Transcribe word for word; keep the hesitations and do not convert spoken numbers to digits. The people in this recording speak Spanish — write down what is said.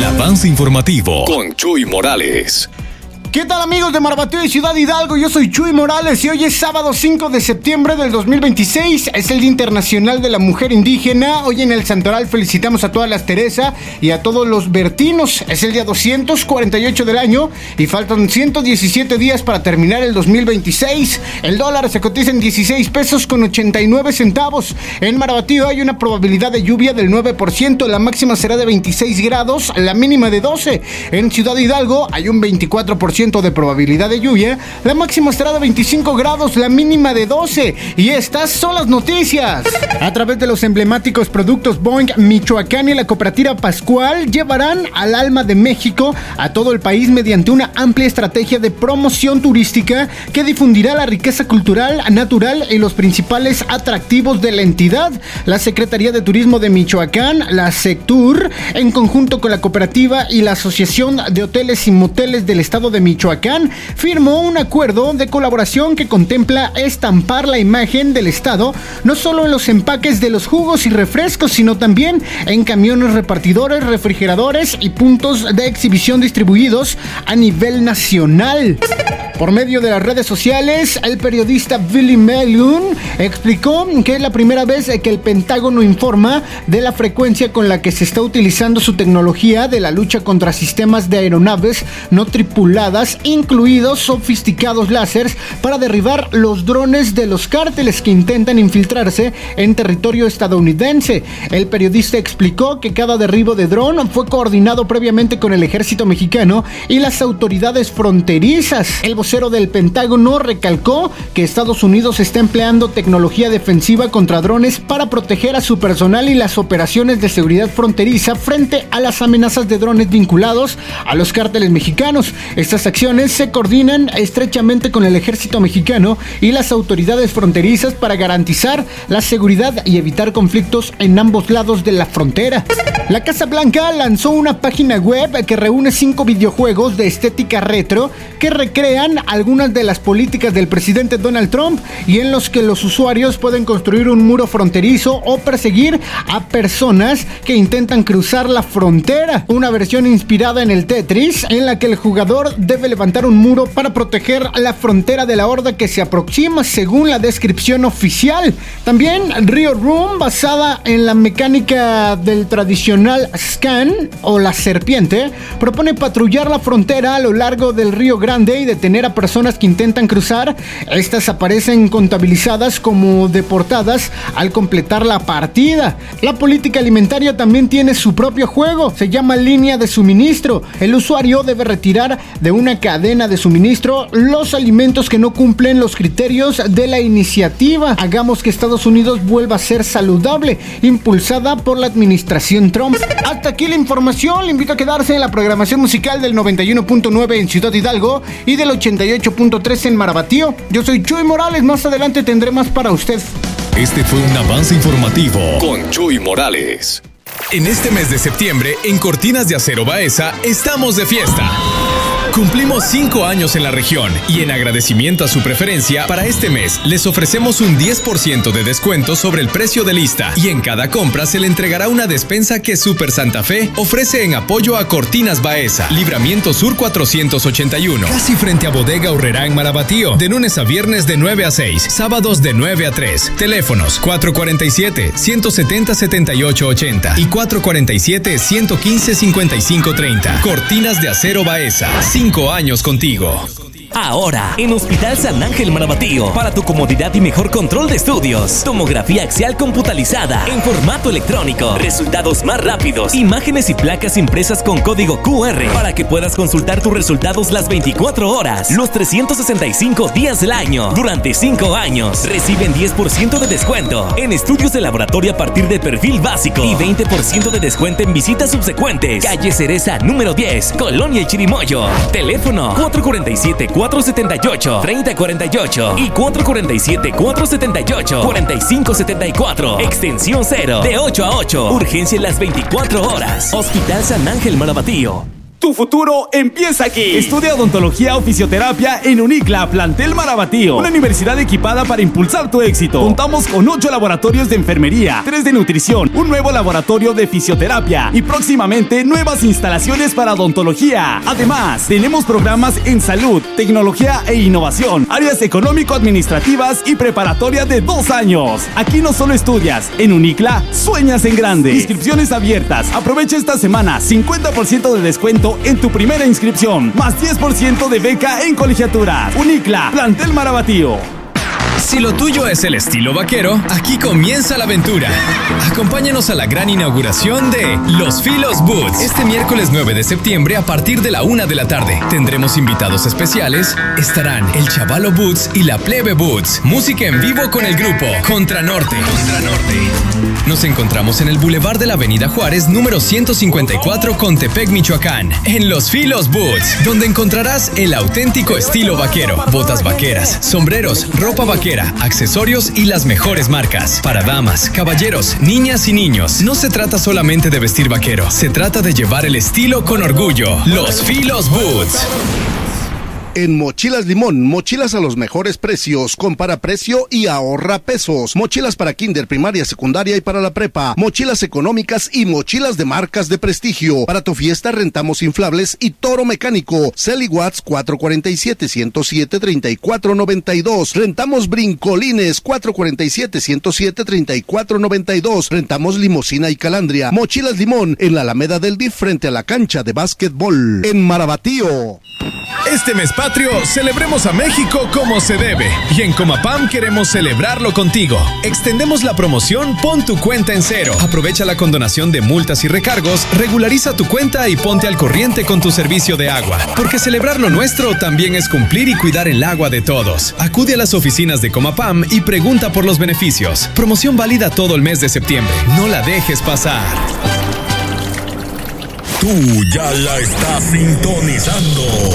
El avance informativo con Chuy Morales. ¿Qué tal, amigos de Marabatío y Ciudad Hidalgo? Yo soy Chuy Morales y hoy es sábado cinco de septiembre del dos mil veintiséis. Es el Día Internacional de la Mujer Indígena. Hoy en el Santoral felicitamos a todas las Teresa y a todos los Bertinos. Es el día doscientos cuarenta y ocho del año y faltan ciento diecisiete días para terminar el dos mil veintiséis. El dólar se cotiza en dieciséis pesos con ochenta y nueve centavos. En Marabatío hay una probabilidad de lluvia del nueve por ciento. La máxima será de veintiséis grados, la mínima de doce. En Ciudad Hidalgo hay un veinticuatro por ciento de probabilidad de lluvia, la máxima será de veinticinco grados, la mínima de doce. Y estas son las noticias. A través de los emblemáticos productos Boing, Michoacán y la cooperativa Pascual llevarán al alma de México a todo el país mediante una amplia estrategia de promoción turística que difundirá la riqueza cultural, natural y los principales atractivos de la entidad. La Secretaría de Turismo de Michoacán, la SECTUR, en conjunto con la cooperativa y la Asociación de Hoteles y Moteles del Estado de Michoacán, firmó un acuerdo de colaboración que contempla estampar la imagen del estado no solo en los empaques de los jugos y refrescos, sino también en camiones repartidores, refrigeradores y puntos de exhibición distribuidos a nivel nacional. Por medio de las redes sociales, el periodista Billy Melun explicó que es la primera vez que el Pentágono informa de la frecuencia con la que se está utilizando su tecnología de la lucha contra sistemas de aeronaves no tripuladas, incluidos sofisticados láseres, para derribar los drones de los cárteles que intentan infiltrarse en territorio estadounidense. El periodista explicó que cada derribo de dron fue coordinado previamente con el ejército mexicano y las autoridades fronterizas. El vocero del Pentágono recalcó que Estados Unidos está empleando tecnología defensiva contra drones para proteger a su personal y las operaciones de seguridad fronteriza frente a las amenazas de drones vinculados a los cárteles mexicanos. Estas acciones se coordinan estrechamente con el ejército mexicano y las autoridades fronterizas para garantizar la seguridad y evitar conflictos en ambos lados de la frontera. La Casa Blanca lanzó una página web que reúne cinco videojuegos de estética retro que recrean algunas de las políticas del presidente Donald Trump y en los que los usuarios pueden construir un muro fronterizo o perseguir a personas que intentan cruzar la frontera. Una versión inspirada en el Tetris, en la que el jugador debe levantar un muro para proteger la frontera de la horda que se aproxima, según la descripción oficial. También Rio Room, basada en la mecánica del tradicional Scan o la serpiente, propone patrullar la frontera a lo largo del Río Grande y detener a personas que intentan cruzar. Estas aparecen contabilizadas como deportadas al completar la partida. La política alimentaria también tiene su propio juego, se llama línea de suministro. El usuario debe retirar de una cadena de suministro los alimentos que no cumplen los criterios de la iniciativa Hagamos que Estados Unidos vuelva a ser saludable, impulsada por la administración Trump. Hasta aquí la información. Le invito a quedarse en la programación musical del noventa y uno punto nueve en Ciudad Hidalgo y del ochenta y ocho punto tres en Marabatío. Yo soy Chuy Morales. Más adelante tendré más para usted. Este fue un avance informativo con Chuy Morales. En este mes de septiembre, en Cortinas de Acero Baeza, estamos de fiesta. Cumplimos cinco años en la región y en agradecimiento a su preferencia, para este mes les ofrecemos un diez por ciento de descuento sobre el precio de lista y en cada compra se le entregará una despensa que Super Santa Fe ofrece en apoyo a Cortinas Baeza, Libramiento Sur cuatrocientos ochenta y uno, casi frente a Bodega Aurrerá en Marabatío, de lunes a viernes de nueve a seis, sábados de nueve a tres. Teléfonos cuatro cuatro siete, uno siete cero, siete ocho ocho cero y cuatro cuatro siete, uno uno cinco, cinco cinco tres cero. Cortinas de Acero Baeza. Cinco años contigo. Ahora, en Hospital San Ángel Marabatío, para tu comodidad y mejor control de estudios. Tomografía axial computalizada en formato electrónico. Resultados más rápidos. Imágenes y placas impresas con código Q R para que puedas consultar tus resultados las veinticuatro horas, los trescientos sesenta y cinco días del año. Durante cinco años, reciben diez por ciento de descuento en estudios de laboratorio a partir de perfil básico y veinte por ciento de descuento en visitas subsecuentes. Calle Cereza número diez, Colonia El Chirimoyo. Teléfono cuatro cuatro siete, cuatro siete ocho, tres cero cuatro ocho y cuatro cuatro siete, cuatro siete ocho, cuatro cinco siete cuatro. Extensión cero, de ocho a ocho. Urgencia en las veinticuatro horas. Hospital San Ángel Marabatío. Tu futuro empieza aquí. Estudia odontología o fisioterapia en Unicla, plantel Marabatío. Una universidad equipada para impulsar tu éxito. Contamos con ocho laboratorios de enfermería, tres de nutrición, un nuevo laboratorio de fisioterapia y próximamente nuevas instalaciones para odontología. Además, tenemos programas en salud, tecnología e innovación, áreas económico-administrativas y preparatoria de dos años. Aquí no solo estudias, en Unicla sueñas en grande. Inscripciones abiertas. Aprovecha esta semana cincuenta por ciento de descuento en tu primera inscripción, más diez por ciento de beca en colegiaturas. Unicla, plantel Marabatío. Si lo tuyo es el estilo vaquero, aquí comienza la aventura. Acompáñanos a la gran inauguración de Los Filos Boots. Este miércoles nueve de septiembre a partir de la una de la tarde. Tendremos invitados especiales. Estarán el Chavalo Boots y la Plebe Boots. Música en vivo con el grupo Contra Norte. Contra Norte. Nos encontramos en el Boulevard de la Avenida Juárez, número ciento cincuenta y cuatro, Contepec, Michoacán. En Los Filos Boots, donde encontrarás el auténtico estilo vaquero. Botas vaqueras, sombreros, ropa vaquera, accesorios y las mejores marcas. Para damas, caballeros, niñas y niños. No se trata solamente de vestir vaquero, se trata de llevar el estilo con orgullo. Los Filos Boots. En Mochilas Limón, mochilas a los mejores precios, compara precio y ahorra pesos. Mochilas para kinder, primaria, secundaria y para la prepa. Mochilas económicas y mochilas de marcas de prestigio. Para tu fiesta rentamos inflables y toro mecánico. Celi Watts cuatro cuatro siete, uno cero siete, tres cuatro nueve dos. Rentamos brincolines cuatro cuatro siete, uno cero siete, tres cuatro nueve dos. Rentamos limusina y calandria. Mochilas Limón en la Alameda del D I F frente a la cancha de básquetbol. En Marabatío. Este mes patrio, celebremos a México como se debe. Y en Comapam queremos celebrarlo contigo. Extendemos la promoción Pon tu cuenta en cero. Aprovecha la condonación de multas y recargos, regulariza tu cuenta y ponte al corriente con tu servicio de agua. Porque celebrar lo nuestro también es cumplir y cuidar el agua de todos. Acude a las oficinas de Comapam y pregunta por los beneficios. Promoción válida todo el mes de septiembre. No la dejes pasar. Tú ya la estás sintonizando.